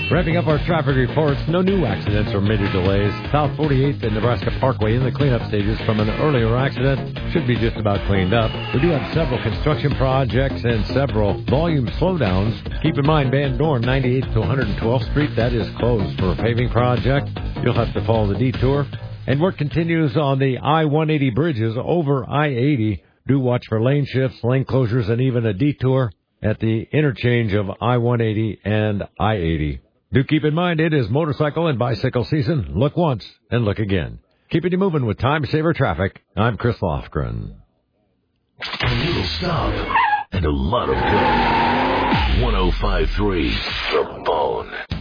Wrapping up our traffic reports, no new accidents or major delays. South 48th and Nebraska Parkway in the cleanup stages from an earlier accident should be just about cleaned up. We do have several construction projects and several volume slowdowns. Keep in mind, Van Dorn, 98th to 112th Street, that is closed for a paving project. You'll have to follow the detour. And work continues on the I-180 bridges over I-80. Do watch for lane shifts, lane closures, and even a detour at the interchange of I-180 and I-80. Do keep in mind it is motorcycle and bicycle season. Look once and look again. Keeping you moving with Time Saver Traffic. I'm Chris Lofgren. A little stop and a lot of go. 105.3 The Bone.